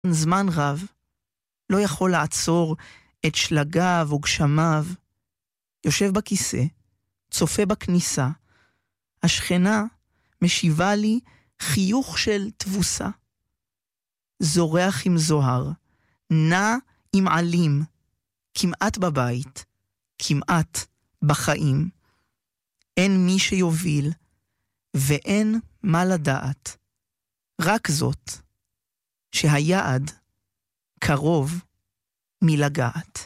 זמן רב, לא יכול לעצור את שלגיו או גשמיו, יושב בכיסא, צופה בכניסה, השכנה משיבה לי חיוך של תבוסה, זורח עם זוהר, נע עם עלים, כמעט בבית, כמעט בחיים. אין מי שיוביל, ואין מה לדעת, רק זאת, שהיעד קרוב מלגעת.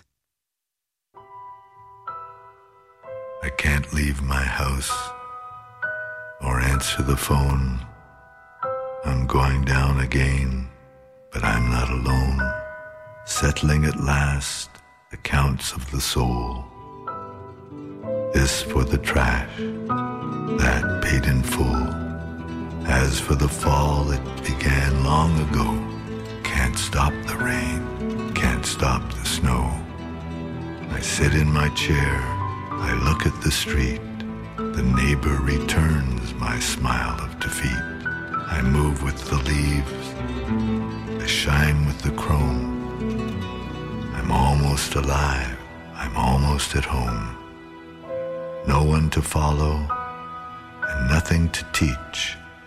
I can't leave my house or answer the phone. I'm going down again, but I'm not alone. Settling at last accounts of the soul. This for the trash, that paid in full. As for the fall, it began long ago. Can't stop the rain, can't stop the snow. I sit in my chair, I look at the street. The neighbor returns my smile of defeat. I move with the leaves, I shine with the chrome. I'm almost alive, I'm almost at home. No one to follow and nothing to teach,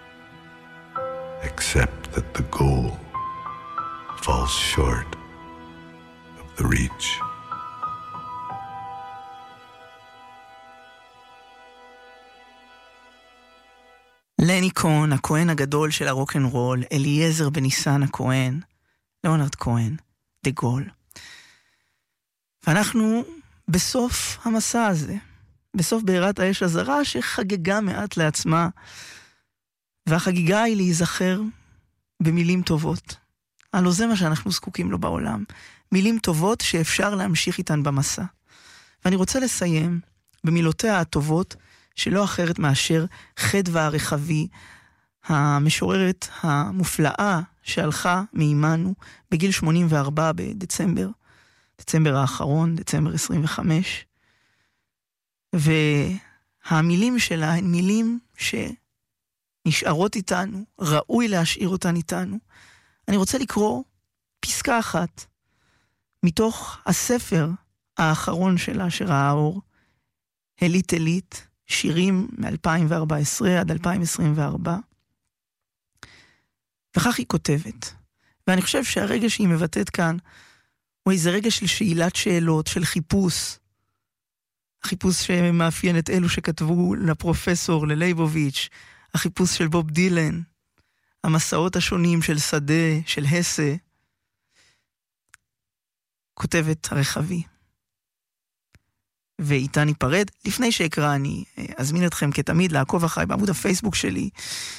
except that the goal falls short of the reach. לני כהן, הכהן הגדול של הרוק'נ'רול, אליעזר בניסן הכהן, ליאונרד כהן, דה גול. ואנחנו בסוף המסע הזה, בסוף בעירת האש הזרה שחגגה מעט לעצמה, והחגיגה היא להיזכר במילים טובות. הלוא זה מה שאנחנו זקוקים לו בעולם. מילים טובות שאפשר להמשיך איתן במסע. ואני רוצה לסיים במילותיה הטובות, שלא אחרת מאשר חדווה הרחבי, המשוררת המופלאה שהלכה מעימנו בגיל 84 בדצמבר, דצמבר האחרון, דצמבר 25, והמילים שלה הן מילים שנשארות איתנו, ראוי להשאיר אותן איתנו. אני רוצה לקרוא פסקה אחת מתוך הספר האחרון שלה שראה אור, אלית אלית, שירים מ-2014 עד 2024. וכך היא כותבת. ואני חושב שהרגע שהיא מבטאת כאן, הוא איזה רגע של שאלת שאלות, של חיפוש. החיפוש שמאפיין את אלו שכתבו לפרופסור, ללייבוביץ', החיפוש של בוב דילן, המסעות השונים של שדה, של הסה. כותבת הרחבי. ואיתה ניפרד. לפני שאקרא, אני אזמין אתכם כתמיד לעקוב אחריי בעמוד הפייסבוק שלי.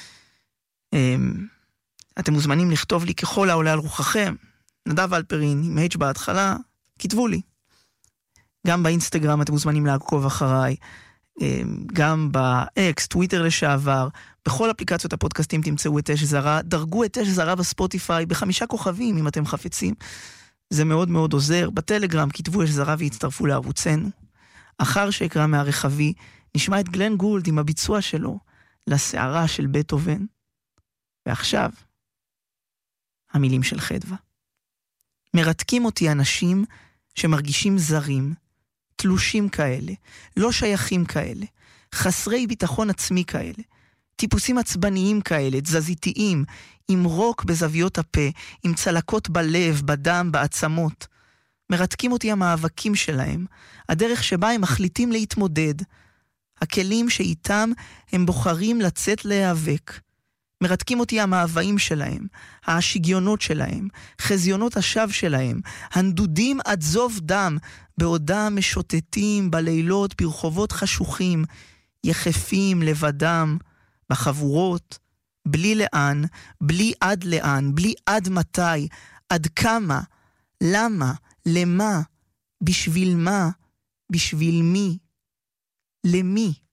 אתם מוזמנים לכתוב לי ככל העולה על רוחכם. נדב אלפרין, עם H בהתחלה, כתבו לי. גם באינסטגרם אתם מוזמנים לעקוב אחריי. גם באקס, טוויטר לשעבר. בכל אפליקציות הפודקאסטים תמצאו את אש זרה. דרגו את אש זרה בספוטיפיי ב5 כוכבים אם אתם חפצים. זה מאוד מאוד עוזר. בטלגרם כתבו אש זרה והצטרפו לערוצנו. אחר שאקרא מהרחבי, נשמע את גלן גולד עם הביצוע שלו לסערה של בטהובן. ועכשיו, המילים של חדווה. מרתקים אותי אנשים שמרגישים זרים, תלושים כאלה, לא שייכים כאלה, חסרי ביטחון עצמי כאלה, טיפוסים עצבניים כאלה, תזזיתיים, עם רוק בזוויות הפה, עם צלקות בלב, בדם, בעצמות. מרתקים אותי המאבקים שלהם, הדרך שבה הם מחליטים להתמודד, הכלים שאיתם הם בוחרים לצאת להיאבק. מרתקים אותי המאוויים שלהם, השגיונות שלהם, חזיונות השווא שלהם, הנדודים עד זוב דם, בעודם משוטטים בלילות ברחובות חשוכים, יחפים לבדם, בחבורות, בלי לאן, בלי עד לאן, בלי עד מתי, עד כמה, למה, למה, בשביל מה, בשביל מי, למי.